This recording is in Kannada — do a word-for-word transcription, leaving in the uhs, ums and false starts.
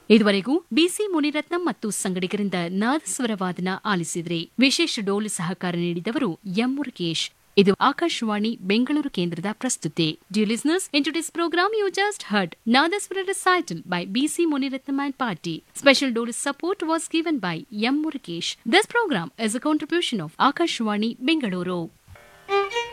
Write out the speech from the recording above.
ಇದುವರೆಗೂ ಬಿಸಿ ಮುನಿರತ್ನಂ ಮತ್ತು ಸಂಗಡಿಗರಿಂದ ನಾದಸ್ವರ ವಾದನ ಆಲಿಸಿದ್ರಿ. ವಿಶೇಷ ಡೋಲು ಸಹಕಾರ ನೀಡಿದವರು ಎಂ ಮುರುಗೇಶ್. ಇದು ಆಕಾಶವಾಣಿ ಬೆಂಗಳೂರು ಕೇಂದ್ರದ ಪ್ರಸ್ತುತಿ. Dear listeners, in today's program you just heard Nadaswara recital by B C Muniratnam and Party. Special dole support was given by M. Murugesh. This program is a contribution of Akashwani Bengaluru.